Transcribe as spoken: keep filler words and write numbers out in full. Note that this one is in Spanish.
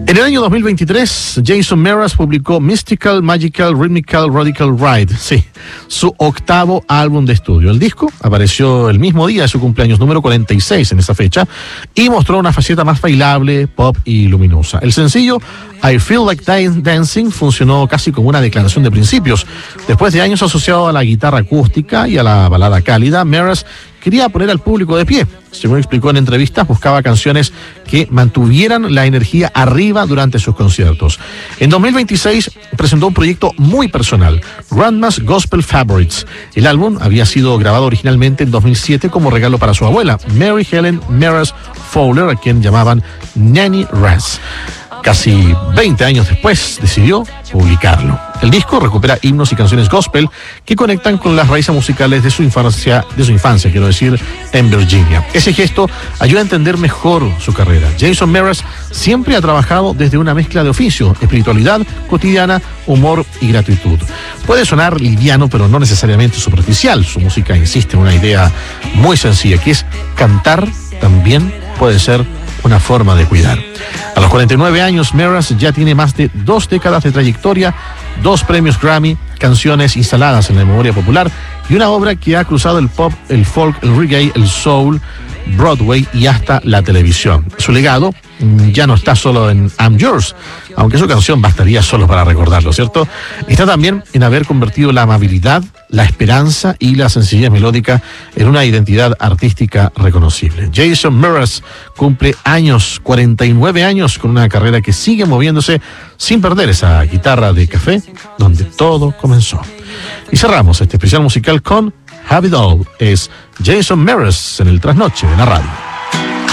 En el año dos mil veintitrés, Jason Mraz publicó Mystical, Magical, Rhythmical, Radical Ride, sí, su octavo álbum de estudio. El disco apareció el mismo día de su cumpleaños, número cuarenta y seis en esa fecha, y mostró una faceta más bailable, pop y luminosa. El sencillo I Feel Like Dancing funcionó casi como una declaración de principios. Después de años asociado a la guitarra acústica y a la balada cálida, Mraz quería poner al público de pie. Según explicó en entrevistas, buscaba canciones que mantuvieran la energía arriba durante sus conciertos. En dos mil veintiséis presentó un proyecto muy personal, Grandma's Gospel Favorites. El álbum había sido grabado originalmente en dos mil siete como regalo para su abuela, Mary Helen Mraz Fowler, a quien llamaban Nanny Raz. Casi veinte años después decidió publicarlo. El disco recupera himnos y canciones gospel que conectan con las raíces musicales de su infancia, de su infancia, quiero decir, en Virginia. Ese gesto ayuda a entender mejor su carrera. Jason Mraz siempre ha trabajado desde una mezcla de oficio, espiritualidad cotidiana, humor y gratitud. Puede sonar liviano, pero no necesariamente superficial. Su música insiste en una idea muy sencilla, que es cantar también puede ser una forma de cuidar. A los cuarenta y nueve años, Mraz ya tiene más de dos décadas de trayectoria, dos premios Grammy, canciones instaladas en la memoria popular y una obra que ha cruzado el pop, el folk, el reggae, el soul, Broadway y hasta la televisión. Su legado ya no está solo en I'm Yours, aunque su canción bastaría solo para recordarlo, ¿cierto? Está también en haber convertido la amabilidad, la esperanza y la sencillez melódica en una identidad artística reconocible. Jason Mraz cumple años, cuarenta y nueve años, con una carrera que sigue moviéndose sin perder esa guitarra de café donde todo comenzó. Y cerramos este especial musical con Have It All. Es Jason Mraz en el trasnoche de la radio.